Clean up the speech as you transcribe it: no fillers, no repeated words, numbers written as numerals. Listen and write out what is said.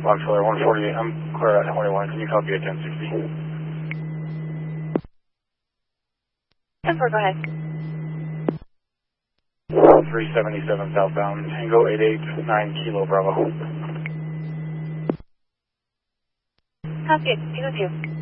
Foxtrot 148, I'm clear at 21. Can you copy at 1060? 10-4, go ahead. 377 southbound, Tango 889 Kilo Bravo. Copy it, you with you.